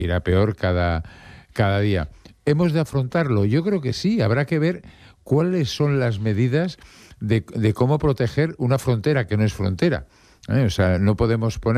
irá peor cada día. ¿Hemos de afrontarlo? Yo creo que sí. Habrá que ver cuáles son las medidas de cómo proteger una frontera que no es frontera. O sea, no podemos poner